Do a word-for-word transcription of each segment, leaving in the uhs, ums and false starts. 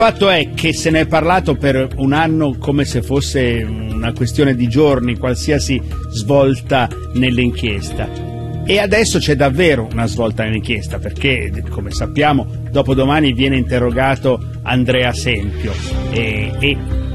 Il fatto è che se ne è parlato per un anno come se fosse una questione di giorni, qualsiasi svolta nell'inchiesta. E adesso c'è davvero una svolta nell'inchiesta, perché, come sappiamo, dopodomani viene interrogato Andrea Sempio e, e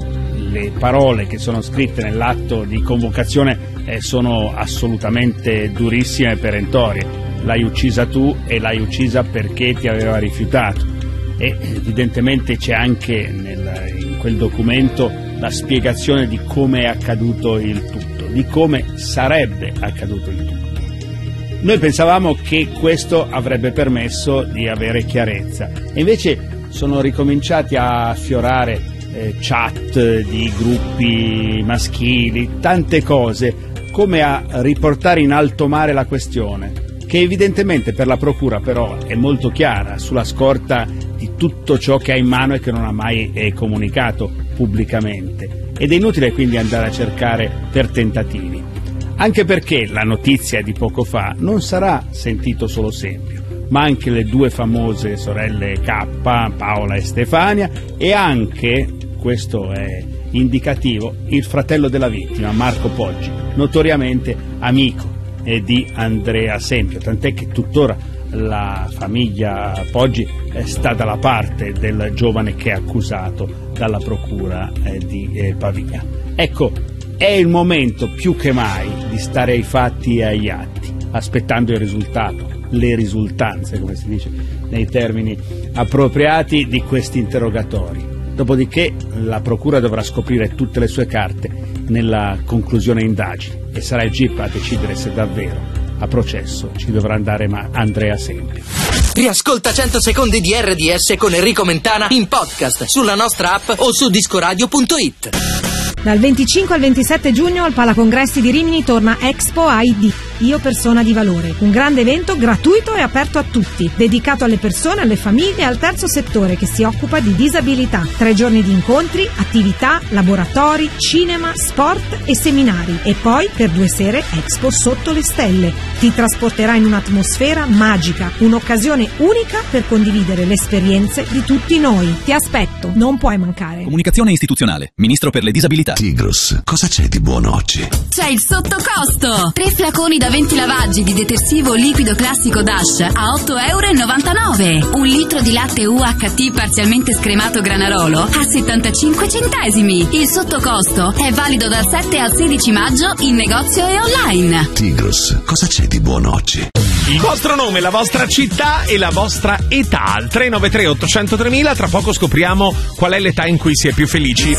le parole che sono scritte nell'atto di convocazione eh, sono assolutamente durissime e perentorie. L'hai uccisa tu e l'hai uccisa perché ti aveva rifiutato. E evidentemente c'è anche nel, in quel documento la spiegazione di come è accaduto il tutto, di come sarebbe accaduto il tutto. Noi pensavamo che questo avrebbe permesso di avere chiarezza e invece sono ricominciati a affiorare eh, chat di gruppi maschili, tante cose, come a riportare in alto mare la questione, che evidentemente per la procura però è molto chiara, sulla scorta di tutto ciò che ha in mano e che non ha mai eh, comunicato pubblicamente, ed è inutile quindi andare a cercare per tentativi, anche perché la notizia di poco fa non sarà sentito solo Sempio, ma anche le due famose sorelle K, Paola e Stefania, e anche, questo è indicativo, il fratello della vittima, Marco Poggi, notoriamente amico eh, di Andrea Sempio, tant'è che tuttora la famiglia Poggi eh, sta dalla parte del giovane che è accusato dalla procura eh, di eh, Pavia. Ecco, è il momento più che mai di stare ai fatti e agli atti, aspettando il risultato, le risultanze, come si dice nei termini appropriati, di questi interrogatori. Dopodiché la procura dovrà scoprire tutte le sue carte nella conclusione indagini e sarà il G I P a decidere se davvero a processo ci dovrà andare ma Andrea Sempio. Riascolta cento secondi di R D S con Enrico Mentana in podcast sulla nostra app o su discoradio punto it. Dal venticinque al ventisette giugno al Palacongressi di Rimini torna Expo I D, Io Persona di Valore, un grande evento gratuito e aperto a tutti, dedicato alle persone, alle famiglie e al terzo settore che si occupa di disabilità. Tre giorni di incontri, attività, laboratori, cinema, sport e seminari. E poi, per due sere, Expo sotto le stelle. Ti trasporterà in un'atmosfera magica, un'occasione unica per condividere le esperienze di tutti noi. Ti aspetto, non puoi mancare. Comunicazione istituzionale, Ministro per le disabilità. Tigros, cosa c'è di buono oggi? C'è il sottocosto! Tre flaconi da venti lavaggi di detersivo liquido classico Dash a otto e novantanove euro. Un litro di latte U H T parzialmente scremato Granarolo a settantacinque centesimi. Il sottocosto è valido dal sette al sedici maggio in negozio e online. Tigros, cosa c'è di buono oggi? Il vostro nome, la vostra città e la vostra età. Al tre nove tre otto zero tre mila, tra poco scopriamo qual è l'età in cui si è più felici.